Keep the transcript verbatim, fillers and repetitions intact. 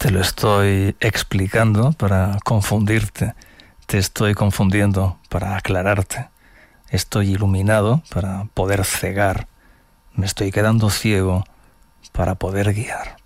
Te lo estoy explicando para confundirte. Te estoy confundiendo para aclararte. Estoy iluminado para poder cegar. Me estoy quedando ciego para poder guiar.